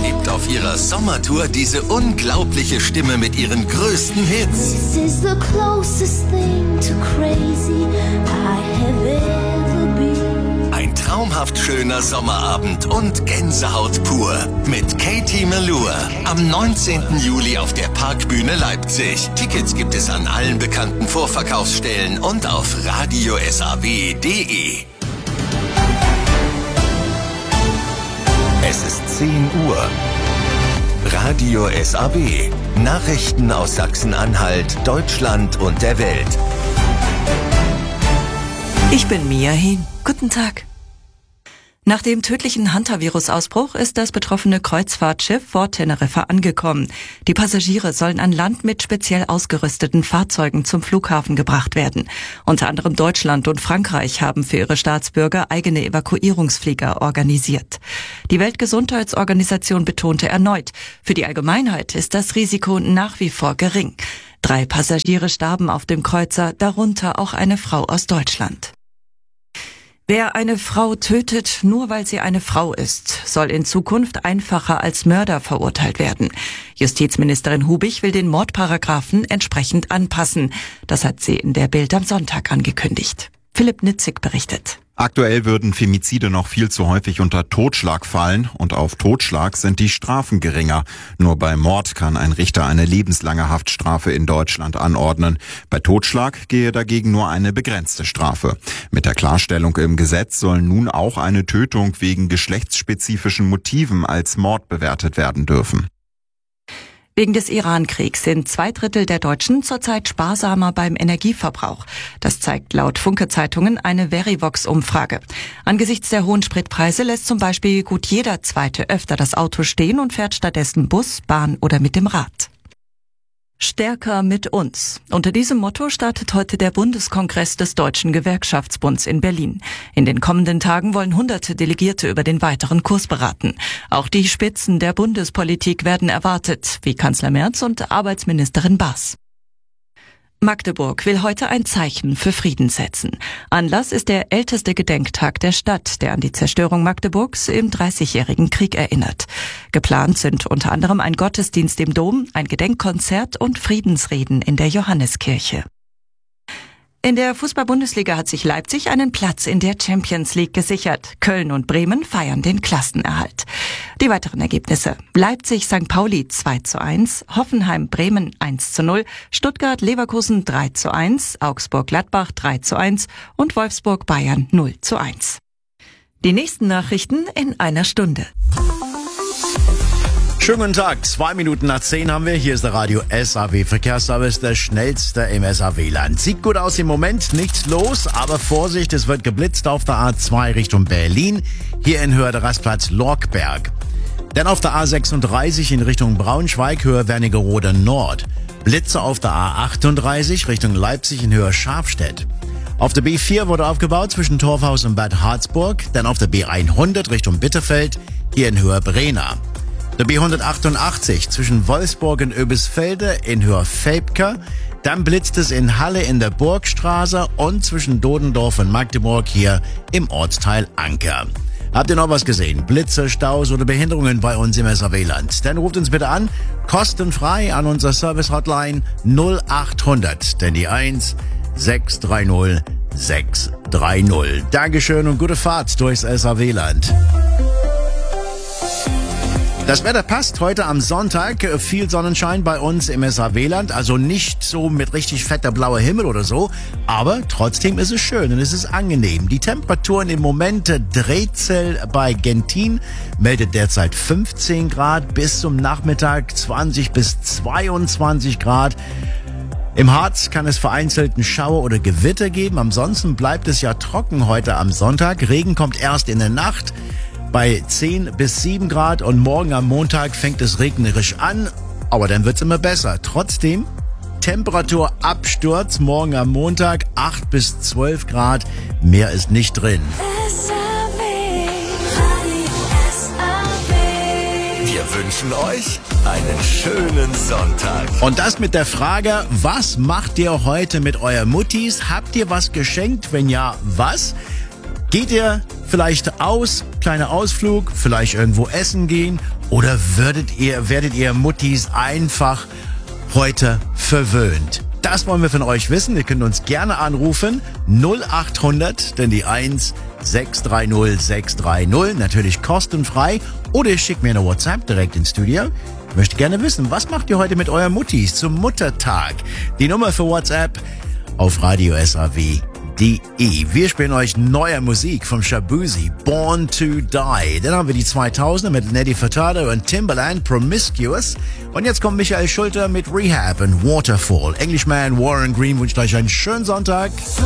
hebt auf ihrer Sommertour diese unglaubliche Stimme mit ihren größten Hits. This is the closest thing to crazy I have ever been. Ein traumhaft schöner Sommerabend und Gänsehaut pur mit Katie Melua. Am 19. Juli auf der Parkbühne Leipzig. Tickets gibt es an allen bekannten Vorverkaufsstellen und auf radiosaw.de. Es ist 10 Uhr. Radio SAW. Nachrichten aus Sachsen-Anhalt, Deutschland und der Welt. Ich bin Mia Hehn. Guten Tag. Nach dem tödlichen Hantavirus-Ausbruch ist das betroffene Kreuzfahrtschiff vor Teneriffa angekommen. Die Passagiere sollen an Land mit speziell ausgerüsteten Fahrzeugen zum Flughafen gebracht werden. Unter anderem Deutschland und Frankreich haben für ihre Staatsbürger eigene Evakuierungsflieger organisiert. Die Weltgesundheitsorganisation betonte erneut, für die Allgemeinheit ist das Risiko nach wie vor gering. 3 Passagiere starben auf dem Kreuzer, darunter auch eine Frau aus Deutschland. Wer eine Frau tötet, nur weil sie eine Frau ist, soll in Zukunft einfacher als Mörder verurteilt werden. Justizministerin Hubich will den Mordparagraphen entsprechend anpassen. Das hat sie in der Bild am Sonntag angekündigt. Philipp Nitzig berichtet. Aktuell würden Femizide noch viel zu häufig unter Totschlag fallen und auf Totschlag sind die Strafen geringer. Nur bei Mord kann ein Richter eine lebenslange Haftstrafe in Deutschland anordnen. Bei Totschlag gehe dagegen nur eine begrenzte Strafe. Mit der Klarstellung im Gesetz soll nun auch eine Tötung wegen geschlechtsspezifischen Motiven als Mord bewertet werden dürfen. Wegen des Iran-Kriegs sind 2/3 der Deutschen zurzeit sparsamer beim Energieverbrauch. Das zeigt laut Funke-Zeitungen eine Verivox-Umfrage. Angesichts der hohen Spritpreise lässt zum Beispiel gut jeder Zweite öfter das Auto stehen und fährt stattdessen Bus, Bahn oder mit dem Rad. Stärker mit uns. Unter diesem Motto startet heute der Bundeskongress des Deutschen Gewerkschaftsbunds in Berlin. In den kommenden Tagen wollen hunderte Delegierte über den weiteren Kurs beraten. Auch die Spitzen der Bundespolitik werden erwartet, wie Kanzler Merz und Arbeitsministerin Baas. Magdeburg will heute ein Zeichen für Frieden setzen. Anlass ist der älteste Gedenktag der Stadt, der an die Zerstörung Magdeburgs im Dreißigjährigen Krieg erinnert. Geplant sind unter anderem ein Gottesdienst im Dom, ein Gedenkkonzert und Friedensreden in der Johanneskirche. In der Fußball-Bundesliga hat sich Leipzig einen Platz in der Champions League gesichert. Köln und Bremen feiern den Klassenerhalt. Die weiteren Ergebnisse: Leipzig-St. Pauli 2:1, Hoffenheim-Bremen 1:0, Stuttgart-Leverkusen 3:1, Augsburg-Gladbach 3:1 und Wolfsburg-Bayern 0:1. Die nächsten Nachrichten in einer Stunde. Schönen guten Tag, 2 Minuten nach 10 haben wir. Hier ist der Radio SAW Verkehrsservice, der schnellste im SAW-Land. Sieht gut aus im Moment, nichts los, aber Vorsicht, es wird geblitzt auf der A2 Richtung Berlin. Hier in Höhe der Rastplatz Lorkberg. Dann auf der A36 in Richtung Braunschweig, Höhe Wernigerode Nord. Blitze auf der A38 Richtung Leipzig in Höhe Scharfstedt. Auf der B4 wurde aufgebaut zwischen Torfhaus und Bad Harzburg. Dann auf der B100 Richtung Bitterfeld, hier in Höhe Brena. Der B188 zwischen Wolfsburg und Oebisfelde in Höhe Felbke. Dann blitzt es in Halle in der Burgstraße und zwischen Dodendorf und Magdeburg hier im Ortsteil Anker. Habt ihr noch was gesehen? Blitze, Staus oder Behinderungen bei uns im SAW-Land? Dann ruft uns bitte an, kostenfrei an unser Service-Hotline 0800, denn die 1 630 630. Dankeschön und gute Fahrt durchs SAW-Land. Das Wetter passt heute am Sonntag. Viel Sonnenschein bei uns im SAW-Land. Also nicht so mit richtig fetter blauer Himmel oder so. Aber trotzdem ist es schön und es ist angenehm. Die Temperaturen im Moment, Drehzell bei Gentin meldet derzeit 15 Grad. Bis zum Nachmittag 20 bis 22 Grad. Im Harz kann es vereinzelt einen Schauer oder Gewitter geben. Ansonsten bleibt es ja trocken heute am Sonntag. Regen kommt erst in der Nacht bei 10 bis 7 Grad und morgen am Montag fängt es regnerisch an, aber dann wird's immer besser. Trotzdem Temperaturabsturz morgen am Montag 8 bis 12 Grad, mehr ist nicht drin. Wir wünschen euch einen schönen Sonntag. Und das mit der Frage, was macht ihr heute mit eurer Muttis? Habt ihr was geschenkt? Wenn ja, was? Geht ihr vielleicht aus, kleiner Ausflug, vielleicht irgendwo essen gehen oder werdet ihr Muttis einfach heute verwöhnt? Das wollen wir von euch wissen. Ihr könnt uns gerne anrufen. 0800, denn die 1 630 630, natürlich kostenfrei. Oder ihr schickt mir eine WhatsApp direkt ins Studio. Ich möchte gerne wissen, was macht ihr heute mit euren Muttis zum Muttertag? Die Nummer für WhatsApp auf Radio SAW. Wir spielen euch neue Musik vom Shabuzi, Born to Die. Dann haben wir die 2000er mit Nelly Furtado und Timbaland, Promiscuous. Und jetzt kommt Michael Schulter mit Rehab und Waterfall. Englishman Warren Green wünscht euch einen schönen Sonntag.